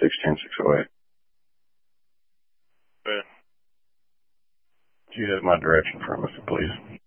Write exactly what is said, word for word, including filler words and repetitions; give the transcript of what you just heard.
six ten six oh eight. Good. Do you have my direction from us, please?